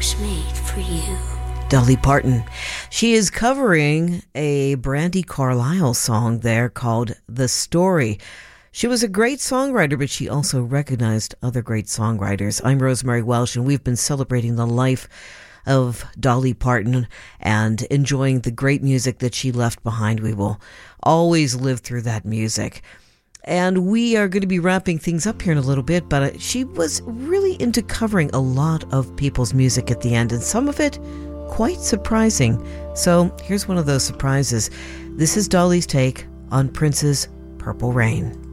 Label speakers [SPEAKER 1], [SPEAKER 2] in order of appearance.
[SPEAKER 1] was made for you.
[SPEAKER 2] Dolly Parton. She is covering a Brandi Carlile song there called The Story. She was a great songwriter, but she also recognized other great songwriters. I'm Rosemary Welsh, and we've been celebrating the life of Dolly Parton and enjoying the great music that she left behind. We will always live through that music. And we are going to be wrapping things up here in a little bit, but she was really into covering a lot of people's music at the end, and some of it quite surprising. So here's one of those surprises. This is Dolly's take on Prince's Purple Rain.